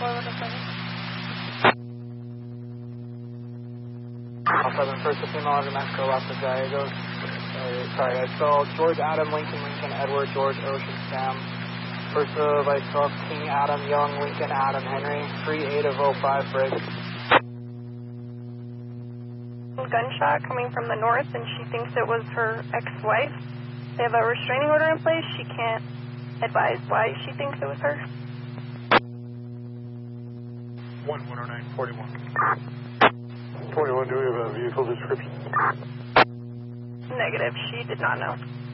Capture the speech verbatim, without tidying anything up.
seven, first to female under Mexico, Las Gallegos. Uh, sorry, I spelled George Adam, Lincoln, Lincoln, Edward, George, Ocean, Sam. First of I spelled King Adam, Young, Lincoln, Adam, Henry. three eight of oh five, break. Gunshot coming from the north, and she thinks it was her ex-wife. They have a restraining order in place. She can't advise why she thinks it was her. one one oh nine forty-one. twenty-one, do we have a vehicle description? Negative. She did not know.